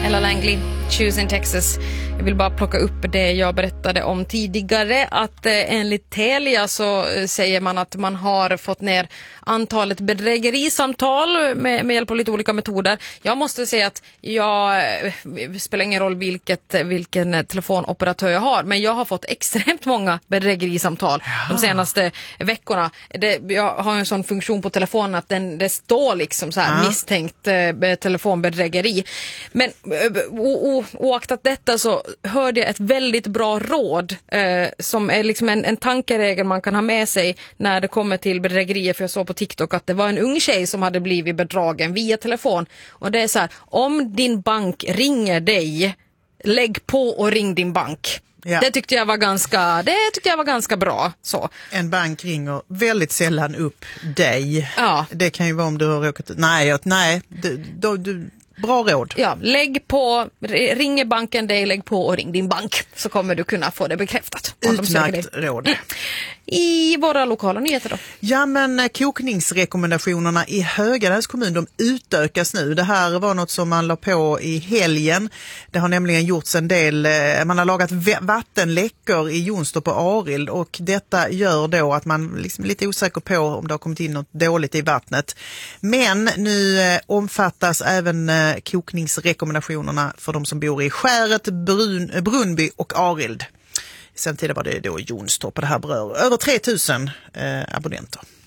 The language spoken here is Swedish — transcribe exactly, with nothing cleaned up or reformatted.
Ella Langley, Choosing Texas. Jag vill bara plocka upp det jag berättade om tidigare, att eh, enligt Telia så eh, säger man att man har fått ner antalet bedrägerisamtal med, med hjälp av lite olika metoder. Jag måste säga att jag eh, spelar ingen roll vilket, vilken telefonoperatör jag har, men jag har fått extremt många bedrägerisamtal ja. de senaste veckorna. Det, jag har en sån funktion på telefonen att den, det står liksom så här ja. misstänkt eh, telefonbedrägeri. Men o, o, oaktat detta så hörde jag ett väldigt bra råd eh, som är liksom en, en tankeregel man kan ha med sig när det kommer till bedrägerier. För jag såg på TikTok att det var en ung tjej som hade blivit bedragen via telefon. Och det är så här, om din bank ringer dig, lägg på och ring din bank. Ja. Det tyckte jag var ganska det tyckte jag var ganska bra så. En bank ringer väldigt sällan upp dig. Ja. Det kan ju vara om du har råkat nej, nej, du, du, du bra råd. Ja, lägg på, ringer banken dig, lägg på och ring din bank. Så kommer du kunna få det bekräftat. Utmärkt råd. Mm. I våra lokala nyheter då? Ja, men kokningsrekommendationerna i Höganäs kommun, de utökas nu. Det här var något som man la på i helgen. Det har nämligen gjorts en del, man har lagat vattenläckor i Jonstorp och Arild, och detta gör då att man liksom är lite osäker på om det har kommit in något dåligt i vattnet. Men nu omfattas även kokningsrekommendationerna för de som bor i Skäret, Brun, Brunnby och Arild. Sen tidigare var det då Jonstorp, och det här berör över tre tusen eh, abonnenter.